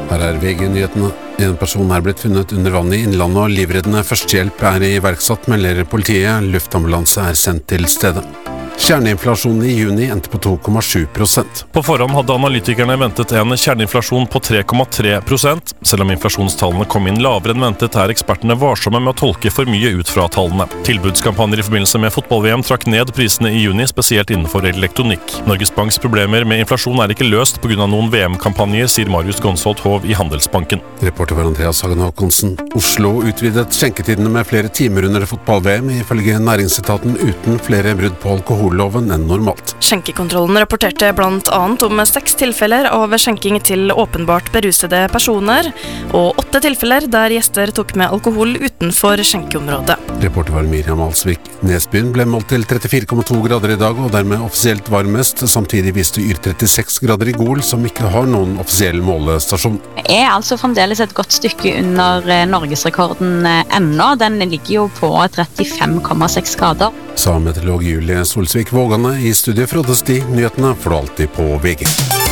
Her VG-nyhetene. En person blitt funnet under vann i Innlandet, og livreddende førstehjelp iverksatt, melder politiet. Luftambulanse sendt til stedet. Kjerneinflasjonen i juni endte på 2,7%. På forhånd hadde analytikerne ventet en kjerneinflasjon på 3,3%. Selv om inflasjonstallene kom inn lavere enn ventet, ekspertene varsomme med å tolke for mye ut fra tallene. Tilbudskampanjer i forbindelse med fotball-VM trakk ned prisene i juni, spesielt innenfor elektronikk. Norges Banks problemer med inflasjon ikke løst på grunn av noen VM-kampanjer, sier Marius Gonsholt Hov i Handelsbanken. Reporter var Andreas Hagen Håkonsen. Oslo utvidet skjenketidene med flere timer under fotball-VM, ifølge næringsetaten, uten flere brudd på alkoholloven enn normalt. Skjenkekontrollen rapporterte blant annet om 6 tilfeller av skjenking til åpenbart berusede personer, og 8 tilfeller der gjester tok med alkohol utenfor skjenkeområdet. Reporter var Miriam Alsvik. Nesbyen ble målt til 34,2 grader i dag, og dermed offisielt varmest. Samtidig viste Yr 36 grader i Gol, som ikke har noen offisiell målestasjon. Det altså fremdeles et godt stykke under norgesrekorden ennå. Den ligger jo på 35,6 grader. Sa meteorolog Julie Solsvik Vågane. I studiet Frode Sti. Nyhetene får du alltid på VG.